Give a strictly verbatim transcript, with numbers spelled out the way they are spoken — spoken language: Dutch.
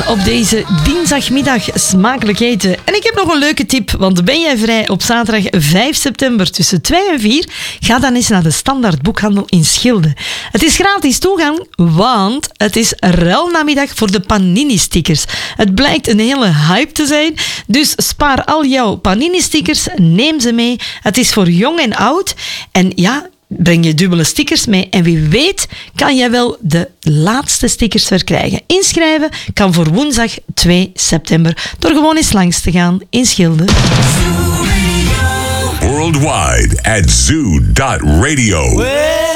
op deze dinsdagmiddag smakelijk eten. En ik heb nog een leuke tip, want ben jij vrij op zaterdag vijf september tussen twee en vier? Ga dan eens naar de Standaard Boekhandel in Schilde. Het is gratis toegang, want het is ruilnamiddag voor de Panini-stickers. Het blijkt een hele hype te zijn, dus spaar al jouw Panini-stickers, neem ze mee. Het is voor jong en oud. En ja, breng je dubbele stickers mee en wie weet kan jij wel de laatste stickers verkrijgen. Inschrijven kan voor woensdag twee september door gewoon eens langs te gaan in Schilde. Worldwide at zoo dot radio.